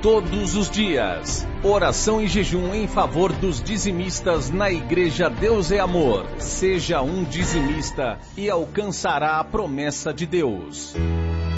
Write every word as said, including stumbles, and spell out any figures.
todos os dias. Oração e jejum em favor dos dizimistas na Igreja Deus é Amor. Seja um dizimista e alcançará a promessa de Deus.